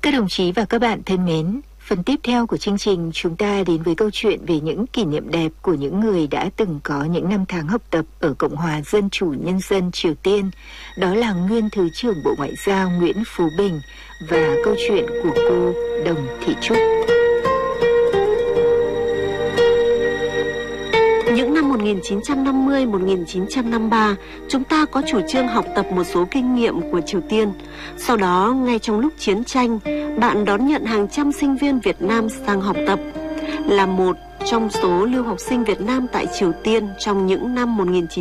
Các đồng chí và các bạn thân mến, phần tiếp theo của chương trình chúng ta đến với câu chuyện về những kỷ niệm đẹp của những người đã từng có những năm tháng học tập ở Cộng hòa Dân chủ Nhân dân Triều Tiên. Đó là nguyên Thứ trưởng Bộ Ngoại giao Nguyễn Phú Bình và câu chuyện của cô Đồng Thị Trúc. Những năm 1950-1953, chúng ta có chủ trương học tập một số kinh nghiệm của Triều Tiên. Sau đó, ngay trong lúc chiến tranh, bạn đón nhận hàng trăm sinh viên Việt Nam sang học tập. Là một trong số lưu học sinh Việt Nam tại Triều Tiên trong những năm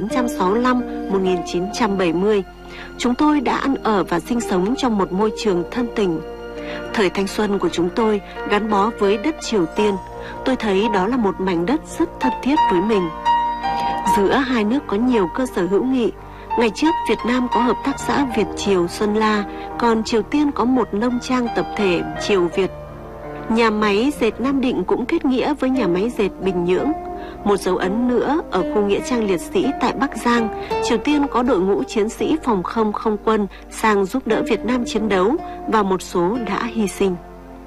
1965-1970, chúng tôi đã ăn ở và sinh sống trong một môi trường thân tình. Thời thanh xuân của chúng tôi gắn bó với đất Triều Tiên. Tôi thấy đó là một mảnh đất rất thân thiết với mình. Giữa hai nước có nhiều cơ sở hữu nghị. Ngày trước Việt Nam có hợp tác xã Việt Triều Xuân La, còn Triều Tiên có một nông trang tập thể Triều Việt. Nhà máy dệt Nam Định cũng kết nghĩa với nhà máy dệt Bình Nhưỡng. Một dấu ấn nữa, ở khu nghĩa trang liệt sĩ tại Bắc Giang, Triều Tiên có đội ngũ chiến sĩ phòng không không quân sang giúp đỡ Việt Nam chiến đấu và một số đã hy sinh.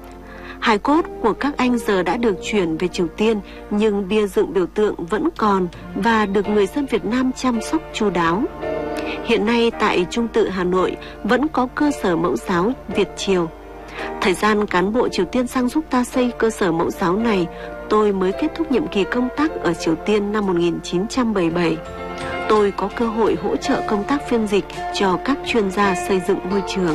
Hài cốt của các anh giờ đã được chuyển về Triều Tiên, nhưng bia dựng biểu tượng vẫn còn và được người dân Việt Nam chăm sóc chu đáo. Hiện nay tại Trung Tự Hà Nội vẫn có cơ sở mẫu giáo Việt Triều. Thời gian cán bộ Triều Tiên sang giúp ta xây cơ sở mẫu giáo này, tôi mới kết thúc nhiệm kỳ công tác ở Triều Tiên năm 1977. Tôi có cơ hội hỗ trợ công tác phiên dịch cho các chuyên gia xây dựng môi trường.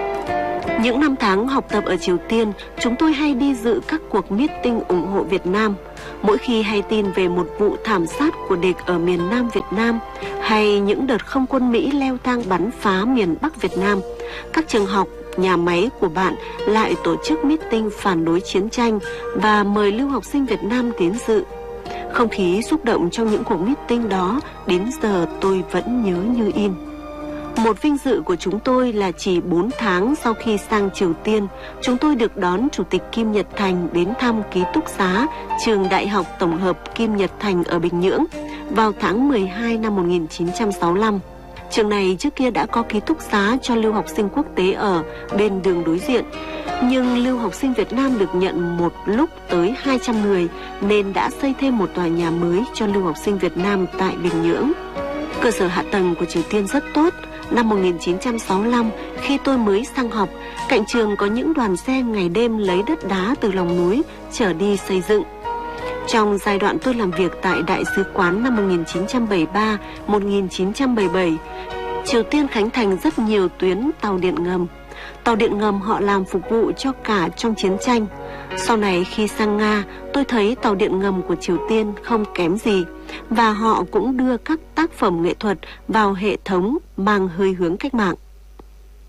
Những năm tháng học tập ở Triều Tiên, chúng tôi hay đi dự các cuộc meeting ủng hộ Việt Nam. Mỗi khi hay tin về một vụ thảm sát của địch ở miền Nam Việt Nam, hay những đợt không quân Mỹ leo thang bắn phá miền Bắc Việt Nam, các trường học, nhà máy của bạn lại tổ chức meeting phản đối chiến tranh và mời lưu học sinh Việt Nam đến dự. Không khí xúc động trong những cuộc meeting đó đến giờ tôi vẫn nhớ như in. Một vinh dự của chúng tôi là chỉ 4 tháng sau khi sang Triều Tiên, chúng tôi được đón Chủ tịch Kim Nhật Thành đến thăm ký túc xá Trường Đại học Tổng hợp Kim Nhật Thành ở Bình Nhưỡng vào tháng 12 năm 1965. Trường này trước kia đã có ký túc xá cho lưu học sinh quốc tế ở bên đường đối diện, nhưng lưu học sinh Việt Nam được nhận một lúc tới 200 người nên đã xây thêm một tòa nhà mới cho lưu học sinh Việt Nam tại Bình Nhưỡng. Cơ sở hạ tầng của Triều Tiên rất tốt. Năm 1965, khi tôi mới sang học, cạnh trường có những đoàn xe ngày đêm lấy đất đá từ lòng núi chở đi xây dựng. Trong giai đoạn tôi làm việc tại Đại sứ quán năm 1973-1977, Triều Tiên khánh thành rất nhiều tuyến tàu điện ngầm. Tàu điện ngầm họ làm phục vụ cho cả trong chiến tranh. Sau này khi sang Nga, tôi thấy tàu điện ngầm của Triều Tiên không kém gì, và họ cũng đưa các tác phẩm nghệ thuật vào hệ thống mang hơi hướng cách mạng.